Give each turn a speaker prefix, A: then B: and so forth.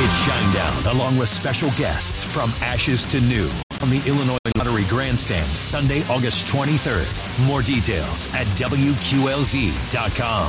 A: It's Shinedown, along with special guests from Ashes to New on the Illinois Lottery Grandstand, Sunday, August 23rd. More details at WQLZ.com.